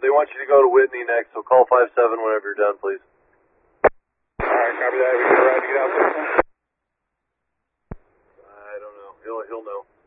they want you to go to Whitney next, so call 5-7 whenever you're done, please. Alright, copy that. We can get out there. I don't know. He'll know.